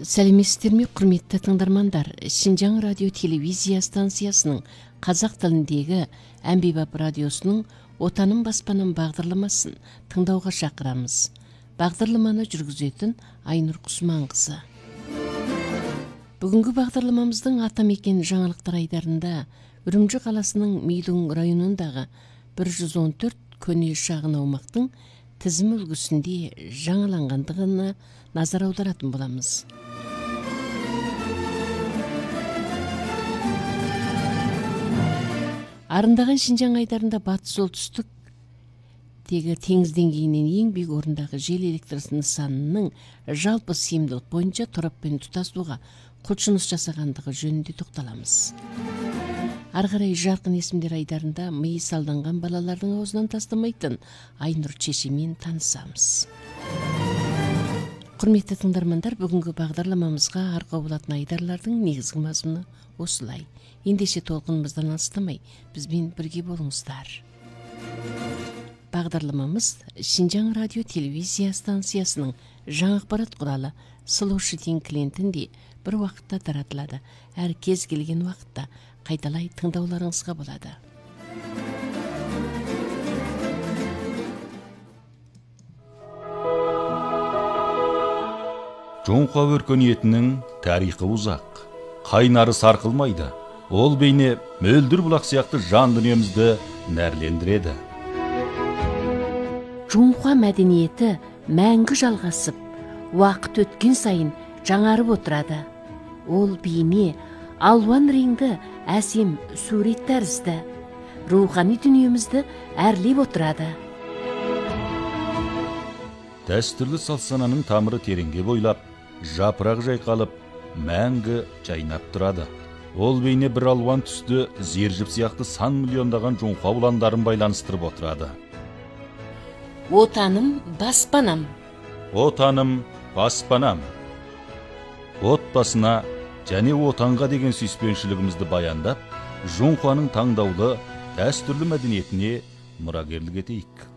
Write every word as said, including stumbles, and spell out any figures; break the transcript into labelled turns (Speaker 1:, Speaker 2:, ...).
Speaker 1: Сәлеметсіздер ме, құрметті тыңдармандар? Шинжаң радио телевизия станциясының қазақ тіліндегі Әмбебап радиосының Отаным баспаным бағдарламасын тыңдауға шақырамыз. Бағдарламаны жүргізетін Айнұр Құсманқызы. Бүгінгі бағдарламамыздың атамекен жаңалықтар айдарында Үрімжі қаласының Мидың районындағы бір жүз он төрт көне шағын аумақтың тізім үлгісінде жаңаланғандығына назар аударатын боламыз. Арындаған Шинжаң айдарында батыс солтүстік тегі теңіз деңгейінен ең биік орындағы жел электр нысанының жалпы сыйымдылық бойынша тораппен тұтасуға құлшыныс жасағандығы жөнінде тоқталамыз. Ары қарай жарқын есімдер айдарында миы салданған балалардың аузынан тастамайтын Айнұр шешемен танысамыз. Құрметті тыңдармандар, бүгінгі бағдарламамызға арқау болатын айдарлардың негізгі мазмұны осылай. Ендеше толқынымыздан алыстамай, бізбен бірге болыңыздар. Бағдарламамыз Шинжаң радио телевизия станциясының жаңа ақпарат құралы Слушатель клиентінде бір уақытта таратылады. Әр кез келген уақытта қайталай тыңдауларыңызға болады.
Speaker 2: Жоңқа өркениетінің тарихы ұзақ, қайнары сарқылмайды. Ол бейне мөлдір бұлақ сияқты жан дүниемізді нәрлендіреді.
Speaker 1: Жоңқа мәдениеті мәңгі жалғасып, уақыт өткен сайын жаңарып отырады. Ол бейне алуан реңді әсем сурет тәрізді, рухани дүниемізді әрлеп отырады.
Speaker 2: Дәстүрлі салт-сананың тамыры тереңге бойлап, жапырақ жайқалып, мәңгі жайнап тұрады. Ол бейне бір алуан түсті зержіп сияқты сан миллиондаған жоңқа ұландарын байланыстырып отырады.
Speaker 1: Отаным баспанам.
Speaker 2: Отаным баспанам. Отбасына және отанға деген сүйіспеншілігімізді баяндап, жоңқаның таңдаулы дәстүрлі мәдениетіне мұрагерлік етейік.